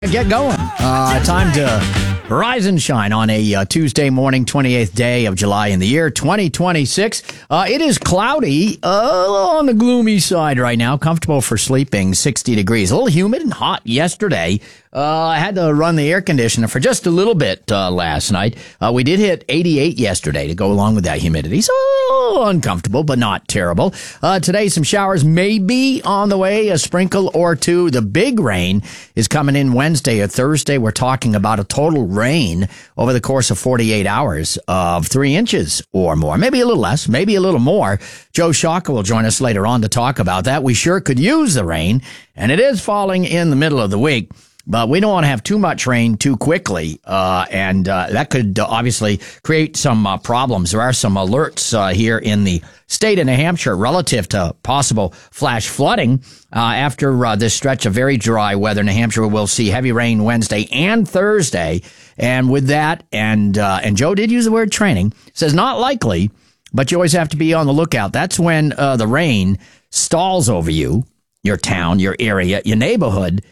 Get going. Time to rise and shine on a Tuesday morning, 28th day of July in the year 2026. It is cloudy on the gloomy side right now. Comfortable for sleeping, 60 degrees. A little humid and hot yesterday. I had to run the air conditioner for just a little bit last night. We did hit 88 yesterday to go along with that humidity. So uncomfortable, but not terrible. Today, some showers may be on the way, a sprinkle or two. The big rain is coming in Wednesday or Thursday. We're talking about a total rain over the course of 48 hours of 3 inches or more. Maybe a little less, maybe a little more. Joe Shaka will join us later on to talk about that. We sure could use the rain, and it is falling in the middle of the week. But we don't want to have too much rain too quickly, and that could obviously create some problems. There are some alerts here in the state of New Hampshire relative to possible flash flooding after this stretch of very dry weather. New Hampshire will see heavy rain Wednesday and Thursday, and with that, and Joe did use the word training, says not likely, but you always have to be on the lookout. That's when the rain stalls over you, your town, your area, your neighborhood,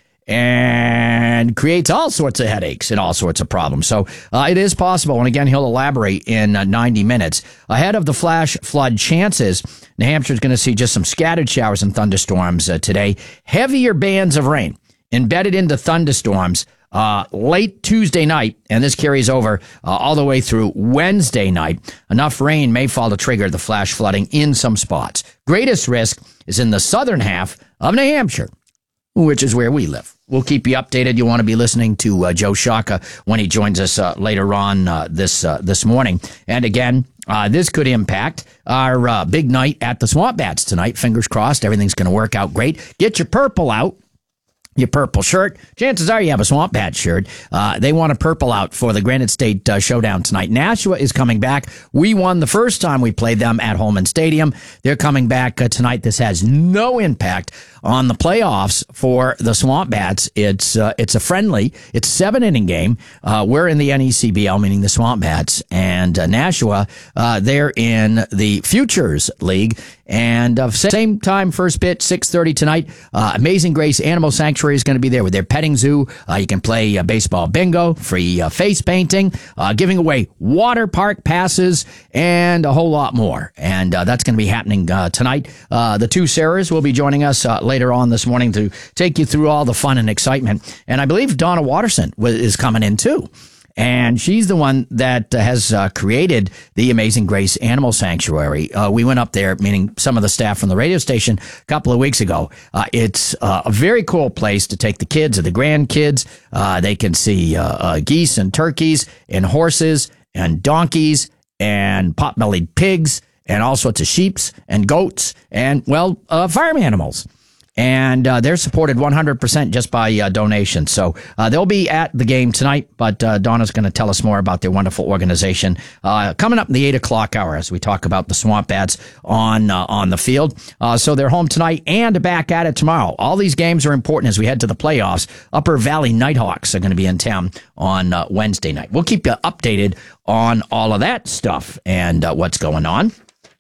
and creates all sorts of headaches and all sorts of problems. So it is possible, and again, he'll elaborate in 90 minutes. Ahead of the flash flood chances, New Hampshire is going to see just some scattered showers and thunderstorms today. Heavier bands of rain embedded into thunderstorms late Tuesday night, and this carries over all the way through Wednesday night. Enough rain may fall to trigger the flash flooding in some spots. Greatest risk is in the southern half of New Hampshire, which is where we live. We'll keep you updated. You want to be listening to Joe Shaka when he joins us later on this morning. And again, this could impact our big night at the Swamp Bats tonight. Fingers crossed, everything's going to work out great. Get your purple out. Your purple shirt. Chances are you have a Swamp Bat shirt. They want a purple out for the Granite State Showdown tonight. Nashua is coming back. We won the first time we played them at Holman Stadium. They're coming back tonight. This has no impact on the playoffs for the Swamp Bats. It's a friendly. It's a 7-inning game. We're in the NECBL, meaning the Swamp Bats, and Nashua, they're in the Futures League. And same time, first pitch, 6:30 tonight. Amazing Grace Animal Sanctuary is going to be there with their petting zoo. You can play baseball bingo, free face painting, giving away water park passes, and a whole lot more. And that's going to be happening tonight. The two Sarahs will be joining us later on this morning to take you through all the fun and excitement. And I believe Donna Watterson is coming in too. And she's the one that has created the Amazing Grace Animal Sanctuary. We went up there, meaning some of the staff from the radio station, a couple of weeks ago. It's a very cool place to take the kids or the grandkids. They can see geese and turkeys and horses and donkeys and pot-bellied pigs and all sorts of sheeps and goats and, farm animals. And they're supported 100% just by donations. So they'll be at the game tonight, but Donna's going to tell us more about their wonderful organization coming up in the 8 o'clock hour as we talk about the Swamp Bats on the field. So they're home tonight and back at it tomorrow. All these games are important as we head to the playoffs. Upper Valley Nighthawks are going to be in town on Wednesday night. We'll keep you updated on all of that stuff and what's going on.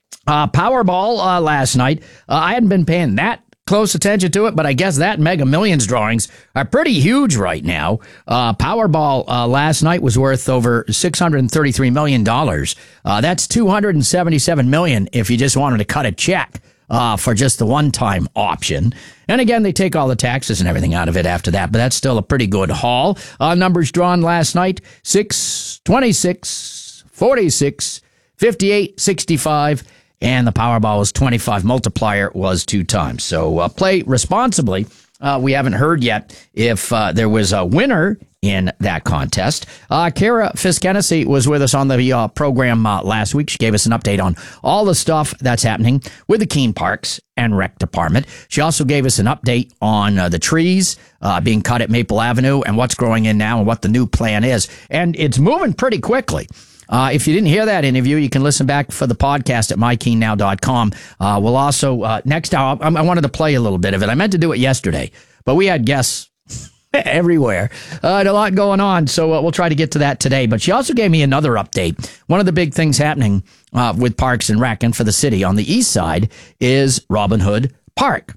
Powerball last night. I hadn't been paying that close attention to it, but I guess that Mega Millions drawings are pretty huge right now. Powerball last night was worth over $633 million. That's $277 million if you just wanted to cut a check for just the one-time option. And again, they take all the taxes and everything out of it after that, but that's still a pretty good haul. Numbers drawn last night, 6, 26, 46, 58, 65, and the Powerball was 25. Multiplier was 2 times. So play responsibly. We haven't heard yet if there was a winner in that contest. Kara Fiskennessy was with us on the program last week. She gave us an update on all the stuff that's happening with the Keene Parks and Rec Department. She also gave us an update on the trees being cut at Maple Avenue and what's growing in now and what the new plan is. And it's moving pretty quickly. If you didn't hear that interview, you can listen back for the podcast at mykeenenow.com. We'll also, next hour, I wanted to play a little bit of it. I meant to do it yesterday, but we had guests everywhere. And a lot going on, so we'll try to get to that today. But she also gave me another update. One of the big things happening with Parks and Rec and for the city on the east side is Robin Hood Park.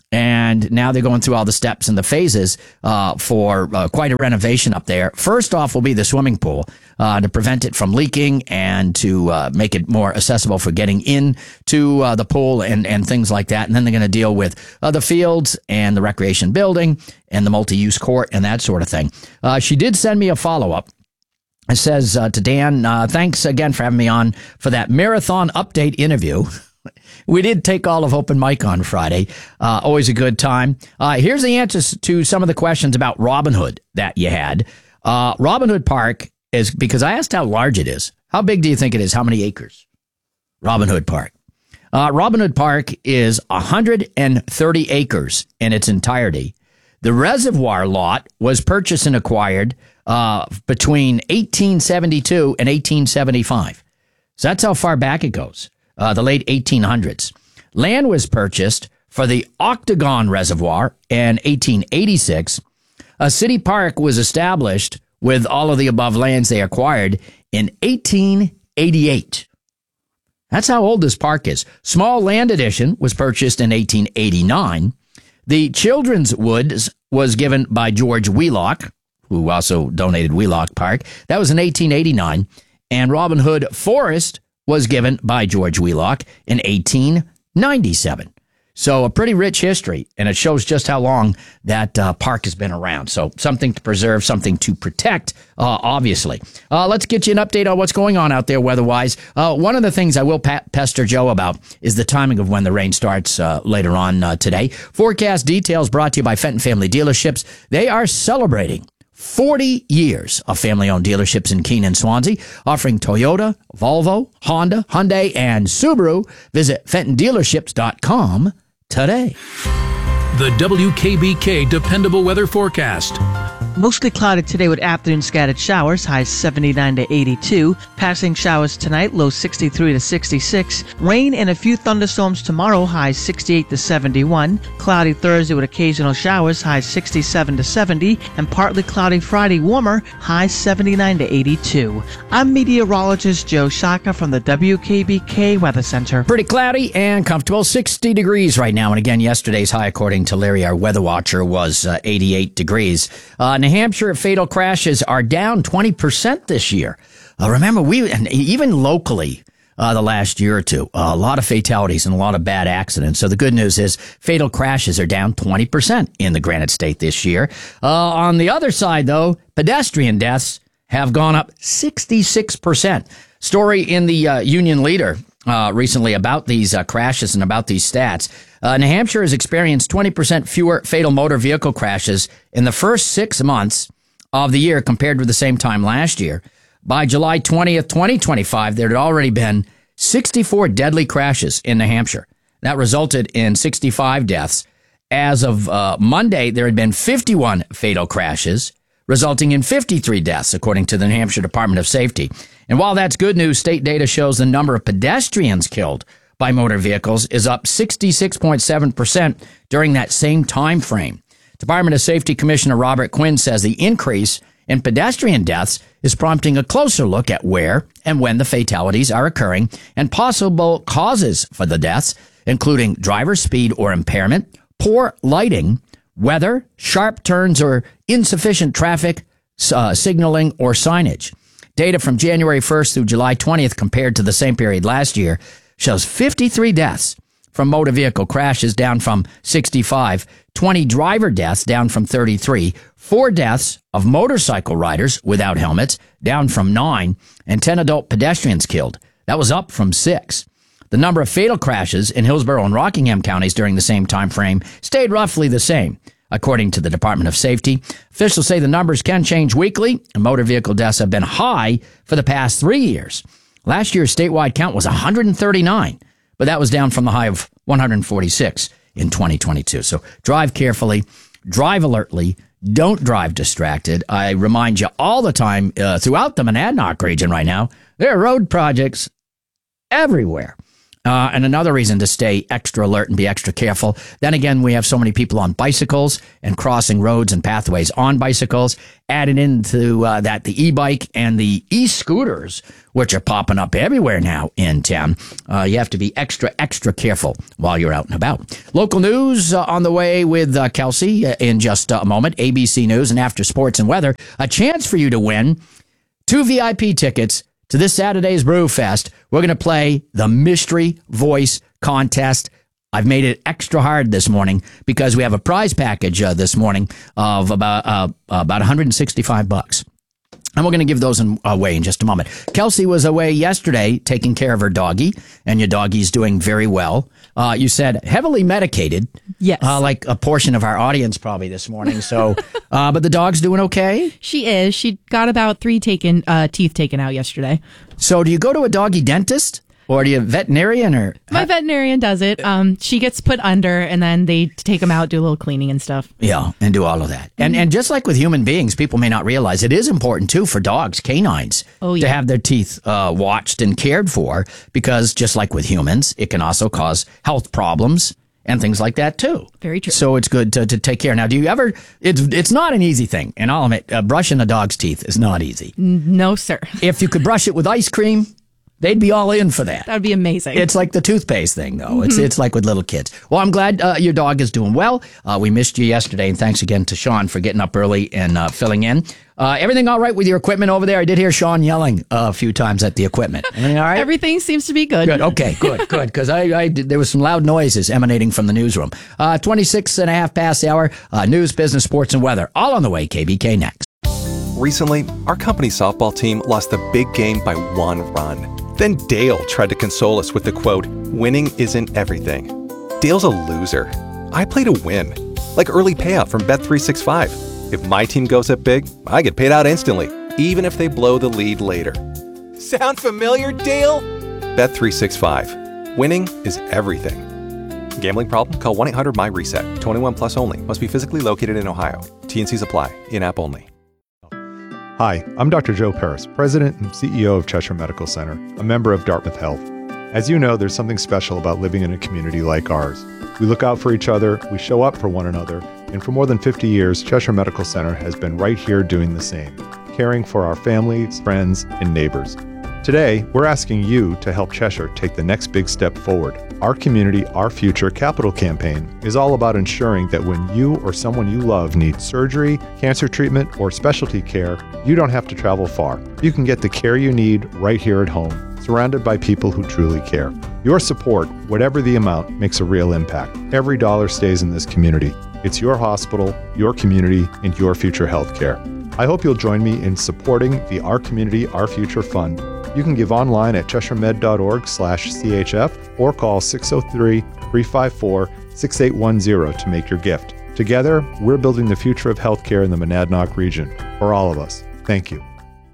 And now they're going through all the steps and the phases for quite a renovation up there. First off will be the swimming pool to prevent it from leaking and to make it more accessible for getting into the pool and things like that. And then they're going to deal with the fields and the recreation building and the multi-use court and that sort of thing. She did send me a follow-up. It says to Dan, thanks again for having me on for that marathon update interview. We did take all of open mic on Friday. Always a good time. Here's the answers to some of the questions about Robin Hood that you had. Robin Hood Park is, because I asked how large it is. How big do you think it is? How many acres? Robin Hood Park. Robin Hood Park is 130 acres in its entirety. The reservoir lot was purchased and acquired between 1872 and 1875. So that's how far back it goes. The late 1800s. Land was purchased for the Octagon Reservoir in 1886. A city park was established with all of the above lands they acquired in 1888. That's how old this park is. Small land addition was purchased in 1889. The Children's Woods was given by George Wheelock, who also donated Wheelock Park. That was in 1889. And Robin Hood Forest was given by George Wheelock in 1897. So a pretty rich history, and it shows just how long that park has been around. So something to preserve, something to protect, obviously. Let's get you an update on what's going on out there weather-wise. One of the things I will pester Joe about is the timing of when the rain starts later on today. Forecast details brought to you by Fenton Family Dealerships. They are celebrating 40 years of family-owned dealerships in Keene and Swansea, offering Toyota, Volvo, Honda, Hyundai, and Subaru. Visit FentonDealerships.com today. The WKBK Dependable Weather Forecast. Mostly cloudy today with afternoon scattered showers, highs 79 to 82. Passing showers tonight, lows 63 to 66. Rain and a few thunderstorms tomorrow, highs 68 to 71. Cloudy Thursday with occasional showers, highs 67 to 70. And partly cloudy Friday, warmer, highs 79 to 82. I'm meteorologist Joe Shaka from the WKBK Weather Center. Pretty cloudy and comfortable, 60 degrees right now. And again, yesterday's high, according to Larry, our weather watcher, was 88 degrees. New Hampshire fatal crashes are down 20% this year. Remember, and even locally, the last year or two, a lot of fatalities and a lot of bad accidents. So the good news is fatal crashes are down 20% in the Granite State this year. On the other side, though, pedestrian deaths have gone up 66%. Story in the Union Leader recently about these crashes and about these stats. New Hampshire has experienced 20% fewer fatal motor vehicle crashes in the first 6 months of the year compared with the same time last year. By July 20th, 2025, there had already been 64 deadly crashes in New Hampshire. That resulted in 65 deaths. As of Monday, there had been 51 fatal crashes, resulting in 53 deaths, according to the New Hampshire Department of Safety. And while that's good news, state data shows the number of pedestrians killed by motor vehicles is up 66.7% during that same time frame. Department of Safety Commissioner Robert Quinn says the increase in pedestrian deaths is prompting a closer look at where and when the fatalities are occurring and possible causes for the deaths, including driver speed or impairment, poor lighting, weather, sharp turns or insufficient traffic signaling or signage. Data from January 1st through July 20th compared to the same period last year shows 53 deaths from motor vehicle crashes, down from 65, 20 driver deaths, down from 33, 4 deaths of motorcycle riders without helmets, down from 9, and 10 adult pedestrians killed. That was up from 6. The number of fatal crashes in Hillsborough and Rockingham counties during the same time frame stayed roughly the same, according to the Department of Safety. Officials say the numbers can change weekly, and motor vehicle deaths have been high for the past 3 years. Last year's statewide count was 139, but that was down from the high of 146 in 2022. So drive carefully, drive alertly, don't drive distracted. I remind you all the time throughout the Monadnock region right now, there are road projects everywhere. And another reason to stay extra alert and be extra careful. Then again, we have so many people on bicycles and crossing roads and pathways on bicycles. Added into that the e-bike and the e-scooters, which are popping up everywhere now in town. You have to be extra, extra careful while you're out and about. Local news on the way with Kelsey in just a moment. ABC News, and after sports and weather, a chance for you to win 2 VIP tickets to this Saturday's Brew Fest. We're going to play the Mystery Voice Contest. I've made it extra hard this morning because we have a prize package this morning of about $165. And we're going to give those away in just a moment. Kelsey was away yesterday taking care of her doggy, and your doggy's doing very well. You said heavily medicated. Yes. Like a portion of our audience probably this morning. So, but the dog's doing okay? She is. She got about 3 teeth taken out yesterday. So do you go to a doggy dentist? Or do you veterinarian or? My veterinarian does it. She gets put under and then they take them out, do a little cleaning and stuff. Yeah, and do all of that. And just like with human beings, people may not realize it is important too for dogs, canines, to have their teeth watched and cared for, because just like with humans, it can also cause health problems and things like that too. Very true. So it's good to take care. Now, do you ever? It's not an easy thing, and I'll admit, brushing a dog's teeth is not easy. No, sir. If you could brush it with ice cream, they'd be all in for that. That would be amazing. It's like the toothpaste thing, though. It's like with little kids. Well, I'm glad your dog is doing well. We missed you yesterday, and thanks again to Sean for getting up early and filling in. Everything all right with your equipment over there? I did hear Sean yelling a few times at the equipment. Everything all right? Everything seems to be good. Good. Okay, good. Because there was some loud noises emanating from the newsroom. 26 and a half past the hour. News, business, sports, and weather. All on the way. KBK next. Recently, our company softball team lost the big game by 1 run. Then Dale tried to console us with the quote, "Winning isn't everything." Dale's a loser. I play to win. Like early payout from Bet365. If my team goes up big, I get paid out instantly, even if they blow the lead later. Sound familiar, Dale? Bet365. Winning is everything. Gambling problem? Call 1-800-MY-RESET. 21 plus only. Must be physically located in Ohio. T&Cs apply. In-app only. Hi, I'm Dr. Joe Paris, President and CEO of Cheshire Medical Center, a member of Dartmouth Health. As you know, there's something special about living in a community like ours. We look out for each other, we show up for one another, and for more than 50 years, Cheshire Medical Center has been right here doing the same, caring for our families, friends, and neighbors. Today, we're asking you to help Cheshire take the next big step forward. Our Community, Our Future capital campaign is all about ensuring that when you or someone you love needs surgery, cancer treatment, or specialty care, you don't have to travel far. You can get the care you need right here at home, surrounded by people who truly care. Your support, whatever the amount, makes a real impact. Every dollar stays in this community. It's your hospital, your community, and your future health care. I hope you'll join me in supporting the Our Community, Our Future Fund. You can give online at cheshiremed.org/CHF or call 603-354-6810 to make your gift. Together, we're building the future of healthcare in the Monadnock region. For all of us, thank you.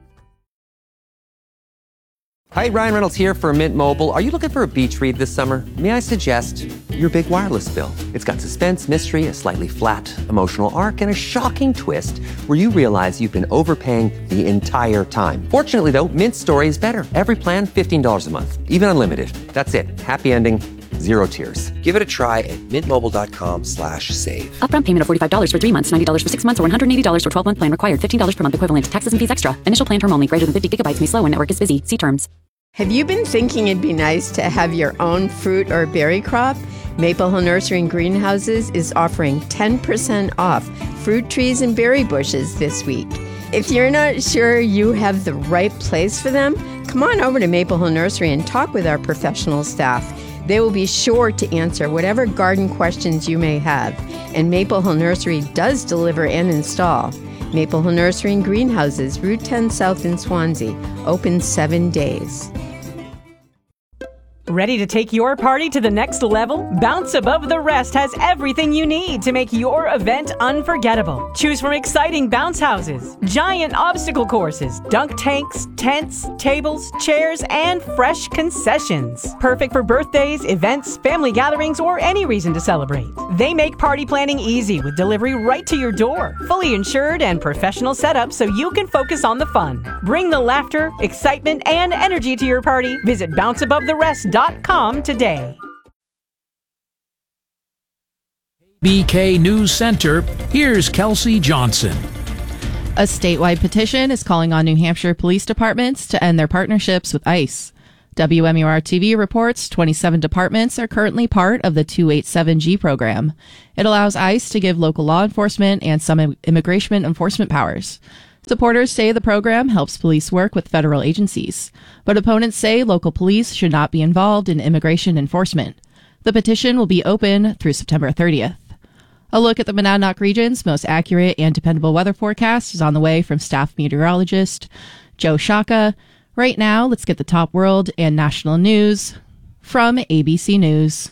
Hi, Ryan Reynolds here for Mint Mobile. Are you looking for a beach read this summer? May I suggest your big wireless bill? It's got suspense, mystery, a slightly flat emotional arc, and a shocking twist where you realize you've been overpaying the entire time. Fortunately, though, Mint's story is better. Every plan, $15 a month, even unlimited. That's it. Happy ending. Zero tears. Give it a try at mintmobile.com/save. Upfront payment of $45 for 3 months, $90 for 6 months, or $180 for 12-month plan required. $15 per month equivalent. Taxes and fees extra. Initial plan term only. Greater than 50 gigabytes may slow when network is busy. See terms. Have you been thinking it'd be nice to have your own fruit or berry crop? Maple Hill Nursery and Greenhouses is offering 10% off fruit trees and berry bushes this week. If you're not sure you have the right place for them, come on over to Maple Hill Nursery and talk with our professional staff. They will be sure to answer whatever garden questions you may have. And Maple Hill Nursery does deliver and install. Maple Hill Nursery and Greenhouses, Route 10 South in Swansea, open 7 days. Ready to take your party to the next level? Bounce Above the Rest has everything you need to make your event unforgettable. Choose from exciting bounce houses, giant obstacle courses, dunk tanks, tents, tables, chairs, and fresh concessions. Perfect for birthdays, events, family gatherings, or any reason to celebrate. They make party planning easy with delivery right to your door. Fully insured and professional setup so you can focus on the fun. Bring the laughter, excitement, and energy to your party. Visit bounceabovetherest.com WKBK.com today. BK News Center, here's Kelsey Johnson. A statewide petition is calling on New Hampshire police departments to end their partnerships with ICE. WMUR-TV reports 27 departments are currently part of the 287G program. It allows ICE to give local law enforcement and some immigration enforcement powers. Supporters say the program helps police work with federal agencies, but opponents say local police should not be involved in immigration enforcement. The petition will be open through September 30th. A look at the Monadnock region's most accurate and dependable weather forecast is on the way from staff meteorologist Joe Shaka. Right now, let's get the top world and national news from ABC News.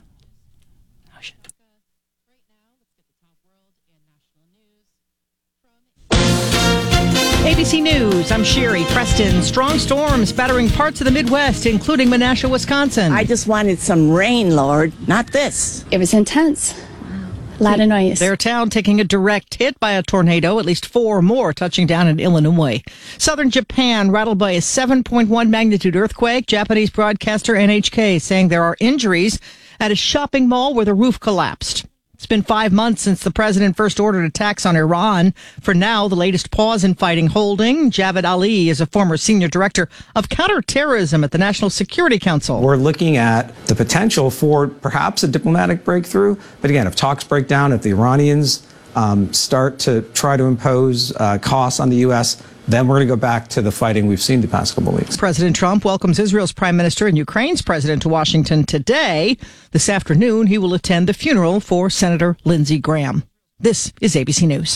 ABC News, I'm Sherry Preston. Strong storms battering parts of the Midwest, including Menasha, Wisconsin. I just wanted some rain, Lord, not this. It was intense. A lot of noise. Their town taking a direct hit by a tornado, at least 4 more touching down in Illinois. Southern Japan rattled by a 7.1 magnitude earthquake. Japanese broadcaster NHK saying there are injuries at a shopping mall where the roof collapsed. It's been 5 months since the president first ordered attacks on Iran. For now, the latest pause in fighting holding. Javad Ali is a former senior director of counterterrorism at the National Security Council. We're looking at the potential for perhaps a diplomatic breakthrough. But again, if talks break down, if the Iranians start to try to impose costs on the U.S., then we're going to go back to the fighting we've seen the past couple of weeks. President Trump welcomes Israel's prime minister and Ukraine's president to Washington today. This afternoon, he will attend the funeral for Senator Lindsey Graham. This is ABC News.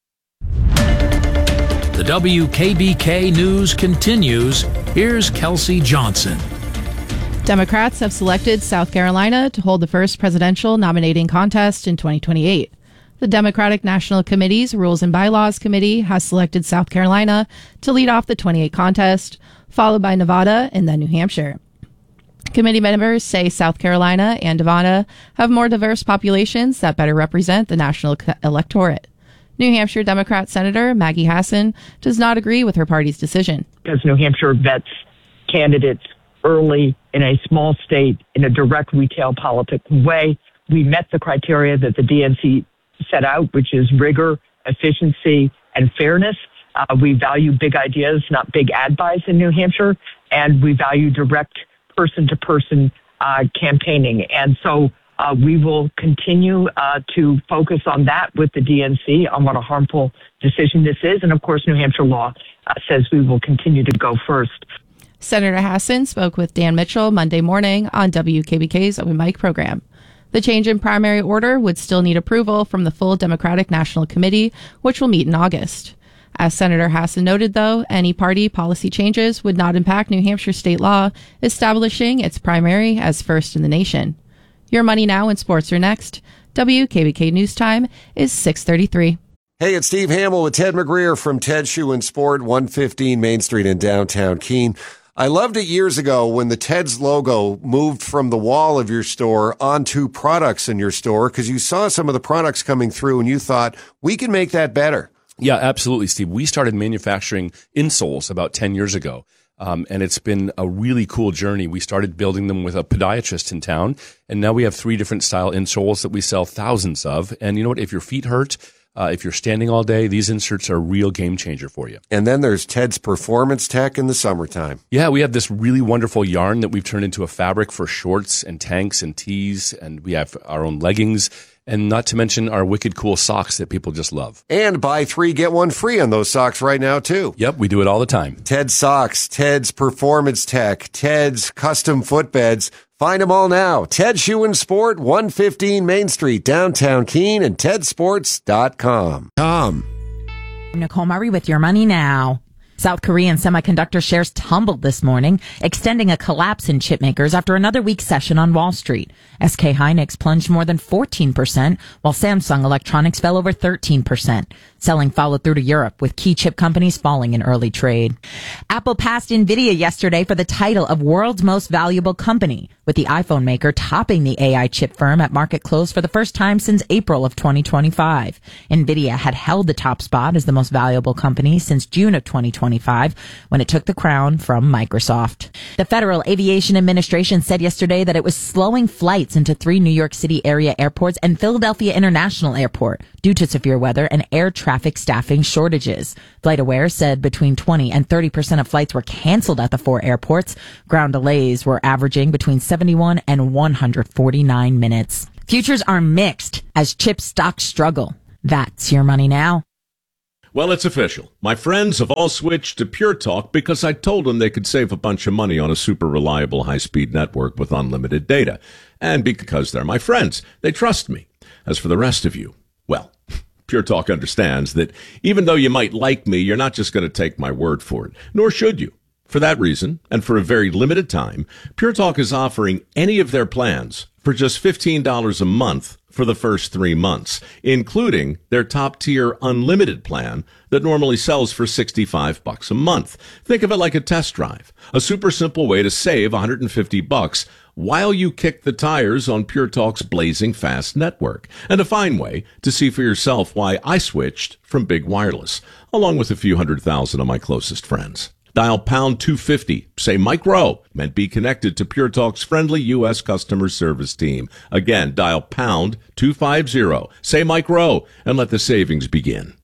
The WKBK News continues. Here's Kelsey Johnson. Democrats have selected South Carolina to hold the first presidential nominating contest in 2028. The Democratic National Committee's Rules and Bylaws Committee has selected South Carolina to lead off the 28 contest, followed by Nevada and then New Hampshire. Committee members say South Carolina and Nevada have more diverse populations that better represent the national electorate. New Hampshire Democrat Senator Maggie Hassan does not agree with her party's decision. Because New Hampshire vets candidates early in a small state in a direct retail politics way. We met the criteria that the DNC set out, which is rigor, efficiency, and fairness. We value big ideas, not big ad buys in New Hampshire, and we value direct person-to-person campaigning. And so we will continue to focus on that with the DNC, on what a harmful decision this is. And, of course, New Hampshire law says we will continue to go first. Senator Hassan spoke with Dan Mitchell Monday morning on WKBK's Open Mic program. The change in primary order would still need approval from the full Democratic National Committee, which will meet in August. As Senator Hassan noted, though, any party policy changes would not impact New Hampshire state law, establishing its primary as first in the nation. Your Money Now and Sports are next. WKBK News Time is 6:33. Hey, it's Steve Hamill with Ted McGreer from Ted Shoe and Sport, 115 Main Street in downtown Keene. I loved it years ago when the Ted's logo moved from the wall of your store onto products in your store because you saw some of the products coming through and you thought, we can make that better. Yeah, absolutely, Steve. We started manufacturing insoles about 10 years ago, and it's been a really cool journey. We started building them with a podiatrist in town, and now we have 3 different style insoles that we sell thousands of. And you know what? If your feet hurt, if you're standing all day, these inserts are a real game changer for you. And then there's Ted's Performance Tech in the summertime. Yeah, we have this really wonderful yarn that we've turned into a fabric for shorts and tanks and tees, and we have our own leggings, and not to mention our wicked cool socks that people just love. And buy 3, get 1 free on those socks right now, too. Yep, we do it all the time. Ted's Socks, Ted's Performance Tech, Ted's Custom Footbeds. Find them all now. Ted Shoe and Sport, 115 Main Street, downtown Keene, and tedsports.com. Nicole Murray with Your Money Now. South Korean semiconductor shares tumbled this morning, extending a collapse in chip makers after another weak session on Wall Street. SK Hynix plunged more than 14%, while Samsung Electronics fell over 13%. Selling followed through to Europe, with key chip companies falling in early trade. Apple passed NVIDIA yesterday for the title of World's Most Valuable Company. with the iPhone maker topping the AI chip firm at market close for the first time since April of 2025. NVIDIA had held the top spot as the most valuable company since June of 2025 when it took the crown from Microsoft. The Federal Aviation Administration said yesterday that it was slowing flights into 3 New York City area airports and Philadelphia International Airport due to severe weather and air traffic staffing shortages. FlightAware said between 20 and 30% of flights were canceled at the 4 airports. Ground delays were averaging between 71 and 149 minutes. Futures are mixed as chip stocks struggle. That's your money now. Well, it's official. My friends have all switched to Pure Talk because I told them they could save a bunch of money on a super reliable high-speed network with unlimited data. And because they're my friends, they trust me. As for the rest of you, well, Pure Talk understands that even though you might like me, you're not just going to take my word for it, nor should you. For that reason, and for a very limited time, Pure Talk is offering any of their plans for just $15 a month for the first 3 months, including their top-tier unlimited plan that normally sells for $65 a month. Think of it like a test drive, a super simple way to save $150 while you kick the tires on Pure Talk's blazing fast network, and a fine way to see for yourself why I switched from Big Wireless, along with a few 100,000 of my closest friends. Dial pound 250, say Mike Rowe, and be connected to Pure Talk's friendly U.S. customer service team. Again, dial pound 250, say Mike Rowe, and let the savings begin.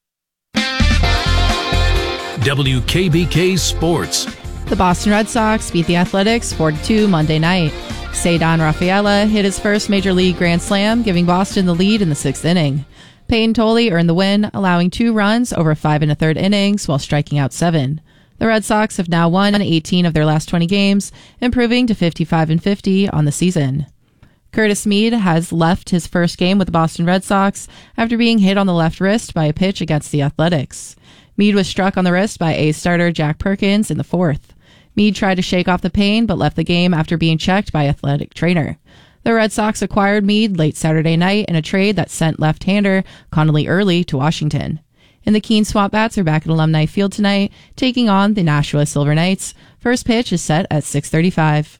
WKBK Sports. The Boston Red Sox beat the Athletics 4-2 Monday night. Cedar Rafaela hit his first Major League Grand Slam, giving Boston the lead in the 6th inning. Peyton Tolley earned the win, allowing 2 runs over 5 1/3 innings while striking out 7. The Red Sox have now won 18 of their last 20 games, improving to 55-50 on the season. Curtis Mead has left his first game with the Boston Red Sox after being hit on the left wrist by a pitch against the Athletics. Mead was struck on the wrist by A's starter Jack Perkins in the 4th. Mead tried to shake off the pain but left the game after being checked by Athletic trainer. The Red Sox acquired Mead late Saturday night in a trade that sent left-hander Connolly Early to Washington. And the Keene Swamp Bats are back at Alumni Field tonight, taking on the Nashua Silver Knights. First pitch is set at 6:35.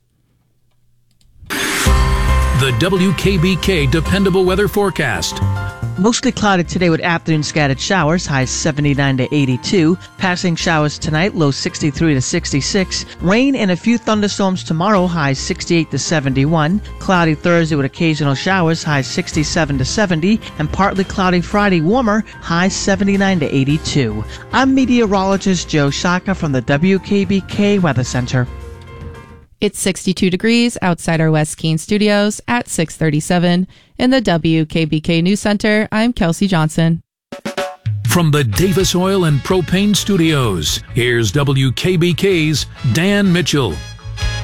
The WKBK Dependable Weather Forecast. Mostly cloudy today with afternoon scattered showers, highs 79 to 82. Passing showers tonight, low 63 to 66. Rain and a few thunderstorms tomorrow, highs 68 to 71. Cloudy Thursday with occasional showers, highs 67 to 70. And partly cloudy Friday, warmer, highs 79 to 82. I'm meteorologist Joe Shaka from the WKBK Weather Center. It's 62 degrees outside our West Keene studios at 6:37. In the WKBK News Center, I'm Kelsey Johnson. From the Davis Oil and Propane Studios, here's WKBK's Dan Mitchell.